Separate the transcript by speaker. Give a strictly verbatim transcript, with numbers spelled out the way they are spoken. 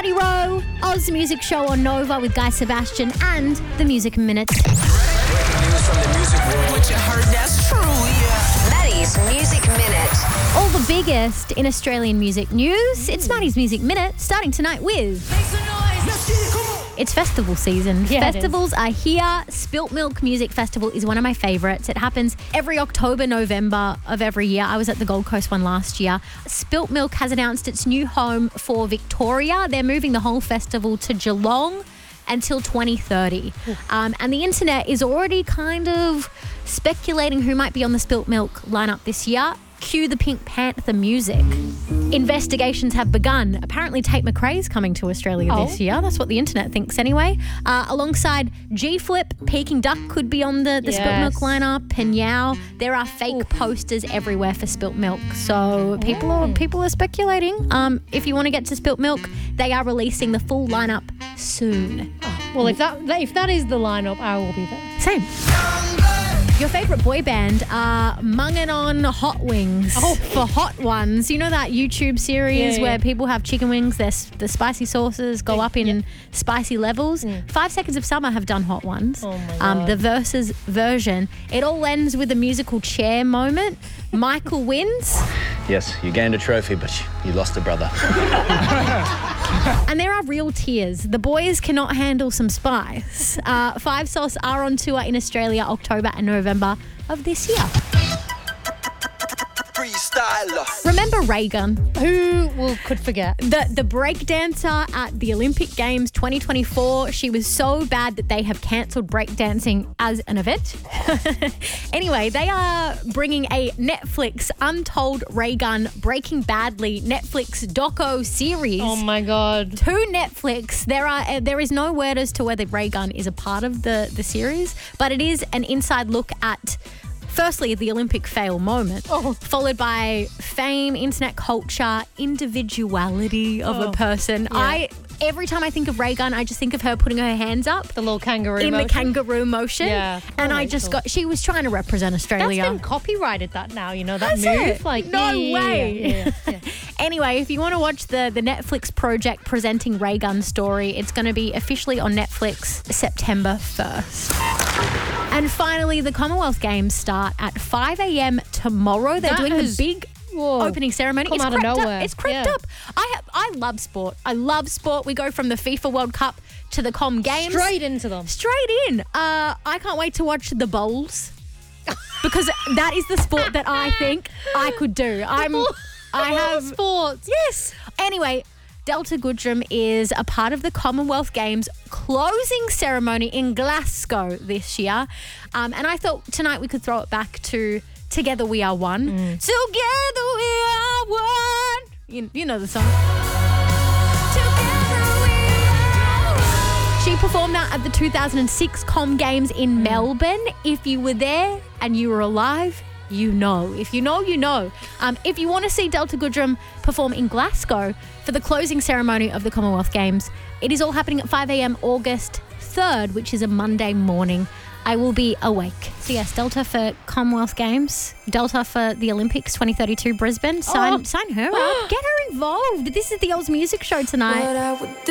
Speaker 1: Maddie Rowe, Oz Music Show on Nova with Guy Sebastian and the Music Minutes.
Speaker 2: News from the music world. What you heard, that's true, yeah.
Speaker 3: Maddie's Music Minute.
Speaker 1: All the biggest in Australian music news. It's Maddie's Music Minute, starting tonight with...
Speaker 2: Make some noise. Let's get it, come on.
Speaker 1: It's festival season.
Speaker 4: Yeah, it
Speaker 1: Festivals are here. Spilt Milk Music Festival is one of my favourites. It happens every October, November of every year. I was at the Gold Coast one last year. Spilt Milk has announced its new home for Victoria. They're moving the whole festival to Geelong until twenty thirty. Um, and the internet is already kind of speculating who might be on the Spilt Milk lineup this year. Cue the Pink Panther music. Investigations have begun. Apparently Tate McRae's coming to Australia
Speaker 4: Oh.
Speaker 1: this year. That's what the internet thinks anyway. Uh, alongside G-Flip, Peking Duck could be on the, the Spilt Milk
Speaker 4: Yes.
Speaker 1: lineup. Penyao. There are fake posters everywhere for Spilt Milk. So people are people are speculating. Um, if you want to get to Spilt Milk, they are releasing the full lineup soon.
Speaker 4: Well, if that if that is the lineup, I will be there.
Speaker 1: Same. Your favourite boy band are Mungin' on Hot Wings
Speaker 4: Oh.
Speaker 1: for Hot Ones. You know that YouTube series
Speaker 4: Yeah, yeah.
Speaker 1: where people have chicken wings, their, s- the spicy sauces go up in
Speaker 4: Yeah.
Speaker 1: spicy levels? Five Seconds of Summer have done Hot Ones.
Speaker 4: Oh my
Speaker 1: Um,
Speaker 4: God.
Speaker 1: the Versus version. It all ends with a musical chair moment. Michael wins.
Speaker 5: Yes, you gained a trophy, but you lost a brother.
Speaker 1: And there are real tears. The boys cannot handle some spice. Uh, Five Sauce are on tour in Australia October and November of this year.
Speaker 2: Freestyler.
Speaker 1: Remember Reagan?
Speaker 4: Who will could forget?
Speaker 1: The the breakdancer at the Olympic Games twenty twenty-four, she was so bad that they have cancelled breakdancing as an event. Anyway, they are bringing a Netflix Untold Reagan Breaking Badly Netflix doco series.
Speaker 4: Oh my God.
Speaker 1: To Netflix. There are uh, there is no word as to whether Reagan is a part of the, the series, but it is an inside look at, firstly, the Olympic fail moment,
Speaker 4: Oh.
Speaker 1: followed by fame, internet culture, individuality of
Speaker 4: Oh,
Speaker 1: a person.
Speaker 4: yeah.
Speaker 1: I every time I think of Reagan, I just think of her putting her hands up
Speaker 4: The little kangaroo
Speaker 1: in
Speaker 4: motion.
Speaker 1: the kangaroo motion.
Speaker 4: Yeah.
Speaker 1: And
Speaker 4: Oh,
Speaker 1: I just
Speaker 4: cool.
Speaker 1: got, she was trying to represent
Speaker 4: That's
Speaker 1: Australia.
Speaker 4: been copyrighted, that now, you know, that
Speaker 1: Has
Speaker 4: move.
Speaker 1: it?
Speaker 4: Like,
Speaker 1: No
Speaker 4: yeah, yeah,
Speaker 1: way.
Speaker 4: Yeah, yeah, yeah, yeah.
Speaker 1: Anyway, if you want to watch the, the Netflix project presenting Reagan's story, it's going to be officially on Netflix September first. And finally, the Commonwealth Games start at five a.m. tomorrow. They're
Speaker 4: That
Speaker 1: doing
Speaker 4: has-
Speaker 1: the big
Speaker 4: Whoa.
Speaker 1: opening ceremony.
Speaker 4: Come
Speaker 1: it's
Speaker 4: out of
Speaker 1: crept
Speaker 4: nowhere.
Speaker 1: up. It's crept
Speaker 4: Yeah.
Speaker 1: up. I have, I love sport. I love sport. We go from the FIFA World Cup to the Com Games.
Speaker 4: Straight into them.
Speaker 1: Straight in. Uh, I can't wait to watch the bowls because that is the sport that I think I could do. I'm. I have
Speaker 4: sports.
Speaker 1: Yes. Anyway, Delta Goodrem is a part of the Commonwealth Games closing ceremony in Glasgow this year. Um, and I thought tonight we could throw it back to Together We Are One. Together we are one. You, you know the song. Together we are one. She performed that at the two thousand six Com Games in Melbourne. If you were there and you were alive, you know. If you know, you know. Um, if you want to see Delta Goodrem perform in Glasgow for the closing ceremony of the Commonwealth Games, it is all happening at five a.m. August third, which is a Monday morning. I will be awake. So yes, Delta for Commonwealth Games, Delta for the Olympics twenty thirty-two Brisbane. Sign,
Speaker 4: Oh.
Speaker 1: sign her up. Get her involved. This is the Oz Music Show tonight.
Speaker 2: What I would do.